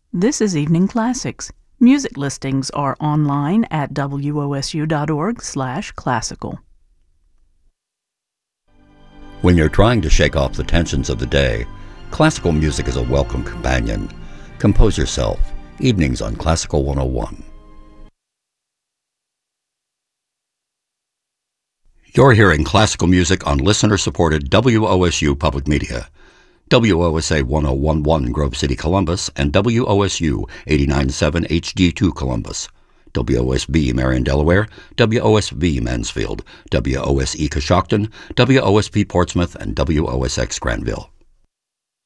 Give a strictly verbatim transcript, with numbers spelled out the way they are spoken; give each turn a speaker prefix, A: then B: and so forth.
A: This is Evening Classics. Music listings are online at W O S U dot org slash classical.
B: When you're trying to shake off the tensions of the day, classical music is a welcome companion. Compose yourself. Evenings on Classical one oh one. You're hearing classical music on listener-supported W O S U Public Media. W O S A one oh one point one Grove City, Columbus, and W O S U eighty-nine point seven H D two Columbus. W O S B Marion, Delaware, W O S V Mansfield, W O S E Coshocton, W O S P Portsmouth, and W O S X Granville.